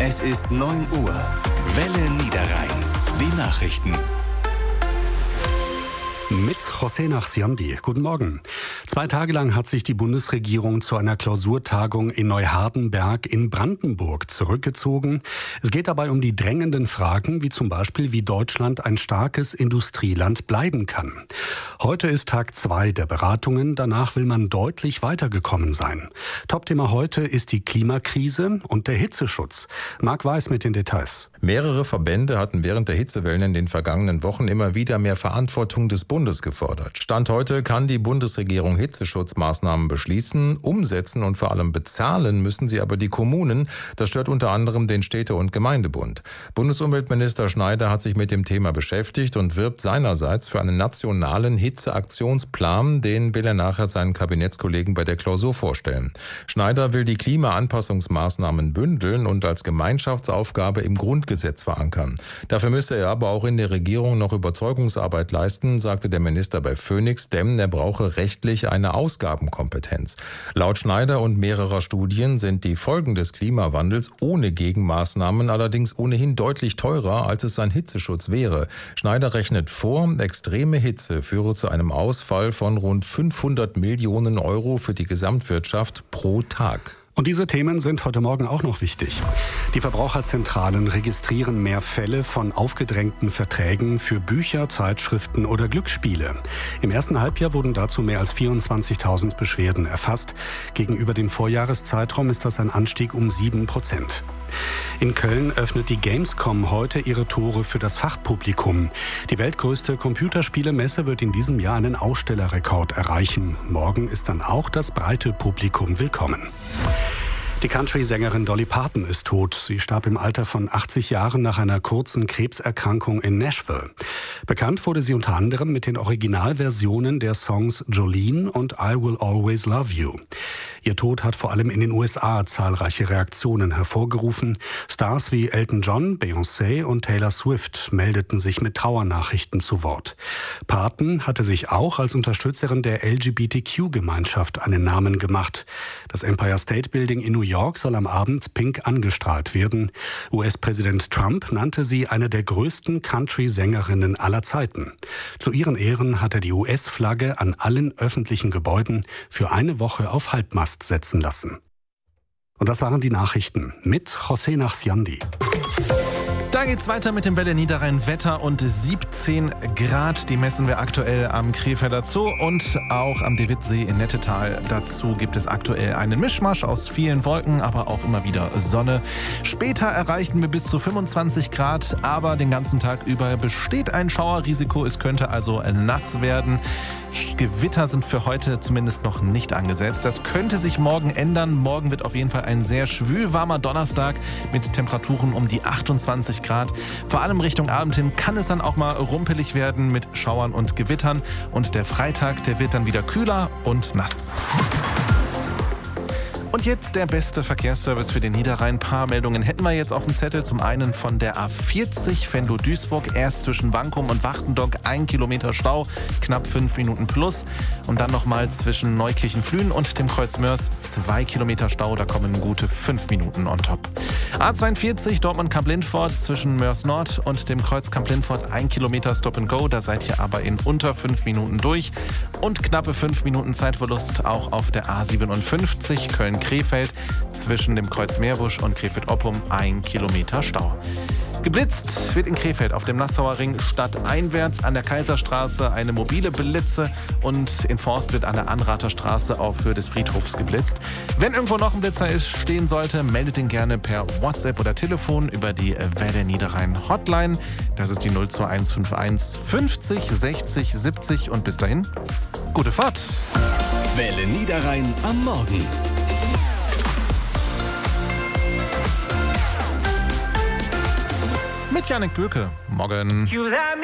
Es ist 9 Uhr. Welle Niederrhein. Die Nachrichten. Mit José Nachsiandi. Guten Morgen. 2 Tage lang hat sich die Bundesregierung zu einer Klausurtagung in Neuhardenberg in Brandenburg zurückgezogen. Es geht dabei um die drängenden Fragen, wie zum Beispiel, wie Deutschland ein starkes Industrieland bleiben kann. Heute ist Tag 2 der Beratungen. Danach will man deutlich weitergekommen sein. Topthema heute ist die Klimakrise und der Hitzeschutz. Marc Weiß mit den Details. Mehrere Verbände hatten während der Hitzewellen in den vergangenen Wochen immer wieder mehr Verantwortung des Bundes gefordert. Stand heute kann die Bundesregierung Hitzeschutzmaßnahmen beschließen, umsetzen und vor allem bezahlen müssen sie aber die Kommunen. Das stört unter anderem den Städte- und Gemeindebund. Bundesumweltminister Schneider hat sich mit dem Thema beschäftigt und wirbt seinerseits für einen nationalen Hitzeaktionsplan. Den will er nachher seinen Kabinettskollegen bei der Klausur vorstellen. Schneider will die Klimaanpassungsmaßnahmen bündeln und als Gemeinschaftsaufgabe im Grundgesetz verankern. Dafür müsse er aber auch in der Regierung noch Überzeugungsarbeit leisten, sagte der Minister bei Phoenix, denn er brauche rechtlich eine Ausgabenkompetenz. Laut Schneider und mehrerer Studien sind die Folgen des Klimawandels ohne Gegenmaßnahmen allerdings ohnehin deutlich teurer, als es ein Hitzeschutz wäre. Schneider rechnet vor, extreme Hitze führe zu einem Ausfall von rund 500 Millionen Euro für die Gesamtwirtschaft pro Tag. Und diese Themen sind heute Morgen auch noch wichtig. Die Verbraucherzentralen registrieren mehr Fälle von aufgedrängten Verträgen für Bücher, Zeitschriften oder Glücksspiele. Im ersten Halbjahr wurden dazu mehr als 24.000 Beschwerden erfasst. Gegenüber dem Vorjahreszeitraum ist das ein Anstieg um 7%. In Köln öffnet die Gamescom heute ihre Tore für das Fachpublikum. Die weltgrößte Computerspielemesse wird in diesem Jahr einen Ausstellerrekord erreichen. Morgen ist dann auch das breite Publikum willkommen. Die Country-Sängerin Dolly Parton ist tot. Sie starb im Alter von 80 Jahren nach einer kurzen Krebserkrankung in Nashville. Bekannt wurde sie unter anderem mit den Originalversionen der Songs Jolene und I Will Always Love You. Ihr Tod hat vor allem in den USA zahlreiche Reaktionen hervorgerufen. Stars wie Elton John, Beyoncé und Taylor Swift meldeten sich mit Trauernachrichten zu Wort. Parton hatte sich auch als Unterstützerin der LGBTQ-Gemeinschaft einen Namen gemacht. Das Empire State Building in New York soll am Abend pink angestrahlt werden. US-Präsident Trump nannte sie eine der größten Country-Sängerinnen aller Zeiten. Zu ihren Ehren hat er die US-Flagge an allen öffentlichen Gebäuden für eine Woche auf Halbmast setzen lassen. Und das waren die Nachrichten mit José Nachsiandi. Da geht's weiter mit dem Welle Niederrhein Wetter und 17 Grad. Die messen wir aktuell am Krefelder Zoo und auch am Dewitzsee in Nettetal. Dazu gibt es aktuell einen Mischmasch aus vielen Wolken, aber auch immer wieder Sonne. Später erreichen wir bis zu 25 Grad, aber den ganzen Tag über besteht ein Schauerrisiko. Es könnte also nass werden. Gewitter sind für heute zumindest noch nicht angesetzt. Das könnte sich morgen ändern. Morgen wird auf jeden Fall ein sehr schwülwarmer Donnerstag mit Temperaturen um die 28 Grad. Vor allem Richtung Abend hin kann es dann auch mal rumpelig werden mit Schauern und Gewittern. Und der Freitag, der wird dann wieder kühler und nass. Und jetzt der beste Verkehrsservice für den Niederrhein. Ein paar Meldungen hätten wir jetzt auf dem Zettel. Zum einen von der A40 Venlo-Duisburg. Erst zwischen Wankum und Wachtendonk 1 Kilometer Stau, knapp 5 Minuten plus. Und dann nochmal zwischen Neukirchen-Flühen und dem Kreuz Mörs 2 Kilometer Stau. Da kommen gute 5 Minuten on top. A42 Dortmund-Kamp-Lindfort zwischen Mörs Nord und dem Kreuz Kamp-Lindfort 1 Kilometer Stop and Go. Da seid ihr aber in unter 5 Minuten durch. Und knappe 5 Minuten Zeitverlust auch auf der A57 Köln-Krefeld zwischen dem Kreuz Meerbusch und Krefeld-Oppum 1 Kilometer Stau. Geblitzt wird in Krefeld auf dem Nassauer Ring stadteinwärts, an der Kaiserstraße eine mobile Blitze und in Forst wird an der Anrather Straße auf Höhe des Friedhofs geblitzt. Wenn irgendwo noch ein Blitzer stehen sollte, meldet ihn gerne per WhatsApp oder Telefon über die Welle Niederrhein Hotline. Das ist die 02151 50 60 70 und bis dahin, gute Fahrt! Welle Niederrhein am Morgen. Mit Janek Böke. Morgen.